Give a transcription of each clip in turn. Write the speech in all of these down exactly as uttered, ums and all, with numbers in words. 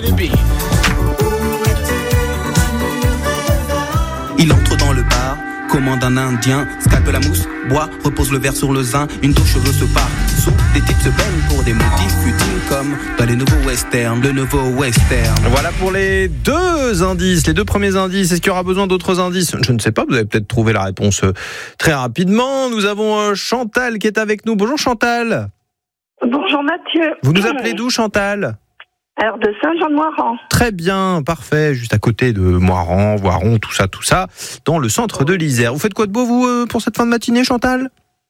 Il entre dans le bar, commande un indien, scalpe la mousse, boit, repose le verre sur le zin, une douche cheveux se part, sous des types se baignent pour des motifs futiles comme dans les nouveaux westerns, le nouveau western. Voilà pour les deux indices, les deux premiers indices. Est-ce qu'il y aura besoin d'autres indices ? Je ne sais pas, vous avez peut-être trouvé la réponse très rapidement. Nous avons Chantal qui est avec nous. Bonjour Chantal. Bonjour Mathieu. Vous nous appelez d'où Chantal ? Alors de Saint-Jean-de-Moiran. Très bien, parfait, juste à côté de Moiran, Voiron, tout ça, tout ça, dans le centre de l'Isère. Vous faites quoi de beau, vous, euh, pour cette fin de matinée, Chantal ?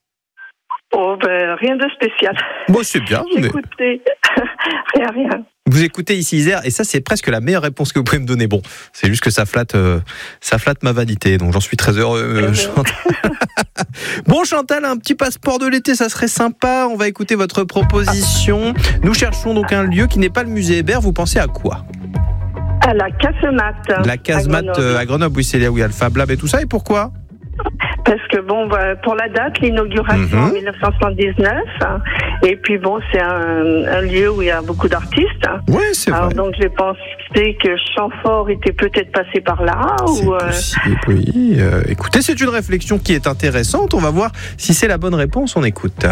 Oh, ben, rien de spécial. Bon, c'est bien. Mais... Écoutez, rien, rien. Vous écoutez ici Isère, et ça, c'est presque la meilleure réponse que vous pouvez me donner. Bon, c'est juste que ça flatte, euh, ça flatte ma vanité, donc j'en suis très heureux, euh, Chantal. Bon, Chantal, un petit passeport de l'été, ça serait sympa. On va écouter votre proposition. Nous cherchons donc un lieu qui n'est pas le musée Hébert. Vous pensez à quoi ? À la casemate. La casemate à Grenoble, à Grenoble, oui, c'est là où il y a le Fab Lab et tout ça. Et pourquoi ? Parce que bon, pour la date, l'inauguration mm-hmm. en dix-neuf cent soixante-dix-neuf, et puis bon, c'est un, un lieu où il y a beaucoup d'artistes. Oui, c'est Alors, vrai. donc j'ai pensé que Chamfort était peut-être passé par là. C'est ou, possible, euh... oui. Euh, écoutez, c'est une réflexion qui est intéressante. On va voir si c'est la bonne réponse. On écoute.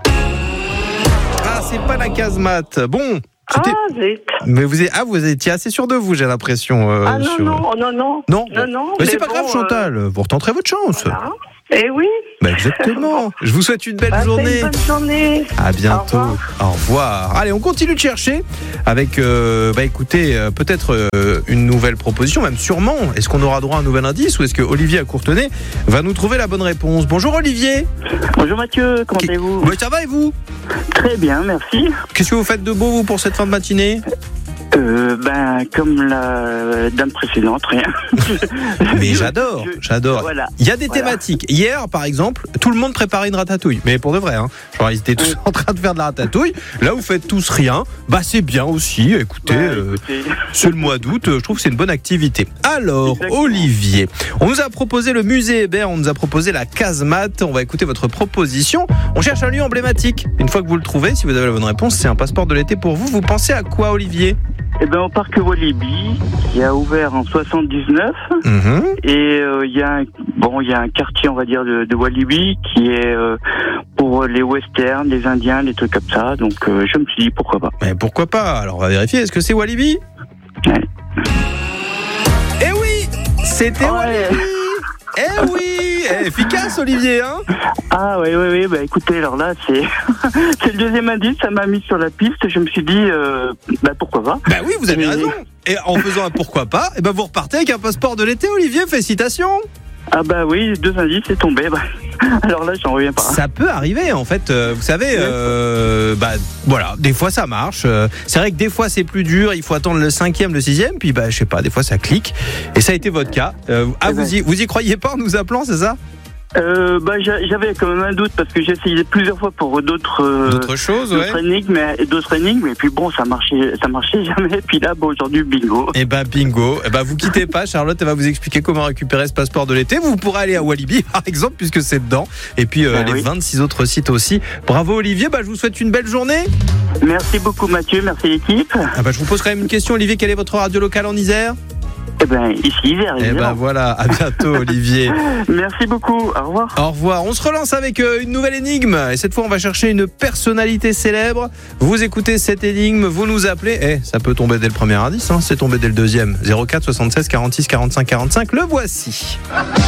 Ah, c'est pas la casemate. Bon. C'était... Ah, zut. Mais vous, êtes... ah, vous étiez assez sûr de vous, j'ai l'impression. Euh, ah non, sur... non, non, non. Non, non, non mais, mais c'est pas bon, grave, Chantal. Euh... Vous retenterez votre chance. Voilà. Eh oui. Bah exactement. Je vous souhaite une belle bah, journée. Une bonne journée. À bientôt. Au revoir. Au revoir. Allez, on continue de chercher avec, euh, bah écoutez, euh, peut-être euh, une nouvelle proposition, même sûrement. Est-ce qu'on aura droit à un nouvel indice ou est-ce que Olivier à Courtenay va nous trouver la bonne réponse ? Bonjour Olivier. Bonjour Mathieu, comment Qui... allez-vous ? bah, ça va et vous ? Très bien, merci. Qu'est-ce que vous faites de beau vous pour cette fin de matinée ? Euh, ben, comme la dame précédente, rien. Mais j'adore, j'adore. Voilà. Il y a des Voilà. thématiques. Hier, par exemple, tout le monde préparait une ratatouille. Mais pour de vrai, hein. Genre, ils étaient tous oui. en train de faire de la ratatouille. Là, vous faites tous rien. Bah, c'est bien aussi. Écoutez, ouais, euh, écoutez. c'est le mois d'août. Je trouve que c'est une bonne activité. Alors, exactement. Olivier, on nous a proposé le musée Hébert, on nous a proposé la casemate. On va écouter votre proposition. On cherche un lieu emblématique. Une fois que vous le trouvez, si vous avez la bonne réponse, c'est un passeport de l'été pour vous. Vous pensez à quoi, Olivier ? Eh ben, au parc Walibi, qui a ouvert en soixante-dix-neuf, mmh. et il euh, y a un, bon, il y a un quartier, on va dire, de, de Walibi qui est euh, pour les westerns, les Indiens, les trucs comme ça. Donc, euh, je me suis dit pourquoi pas. Mais pourquoi pas ? Alors, on va vérifier. Est-ce que c'est Walibi ? Ouais. Eh oui, c'était ouais. Walibi. Eh oui, efficace Olivier, hein ? Ah oui, oui, oui, bah écoutez, alors là, c'est, c'est le deuxième indice, ça m'a mis sur la piste, je me suis dit, euh, bah pourquoi pas ? Bah oui, vous avez Et... raison. Et en faisant un pourquoi pas, et bah vous repartez avec un passeport de l'été, Olivier, félicitations ! Ah bah oui, deux indices, c'est tombé. Bah, alors là, j'en reviens pas. Ça peut arriver, en fait. Euh, vous savez, euh, bah voilà, des fois ça marche. Euh, c'est vrai que des fois c'est plus dur. Il faut attendre le cinquième, le sixième, puis bah je sais pas, des fois ça clique. Et ça a été votre cas. Euh, ah, vous y, vous y croyez pas en nous appelant, c'est ça ? Euh, bah, j'avais quand même un doute parce que j'ai essayé plusieurs fois pour d'autres, euh, d'autres choses, d'autres ouais. énigmes, d'autres énigmes, et puis bon, ça marchait, ça marchait jamais. Et puis là, bon, aujourd'hui, bingo. Et bah bingo. Et bah vous quittez pas, Charlotte, elle va vous expliquer comment récupérer ce passeport de l'été. Vous pourrez aller à Walibi, par exemple, puisque c'est dedans. Et puis euh, bah, les oui. vingt-six autres sites aussi. Bravo Olivier. Bah je vous souhaite une belle journée. Merci beaucoup Mathieu, merci l'équipe. Ah bah je vous pose quand même une question, Olivier. Quelle est votre radio locale en Isère ? Eh ben, ici, Isère, Eh ben voilà, à bientôt Olivier. Merci beaucoup, au revoir. Au revoir, on se relance avec une nouvelle énigme. Et cette fois, on va chercher une personnalité célèbre. Vous écoutez cette énigme, vous nous appelez. Eh, ça peut tomber dès le premier indice, hein. C'est tombé dès le deuxième. zéro quatre soixante-seize quarante-six quarante-cinq quarante-cinq, le voici.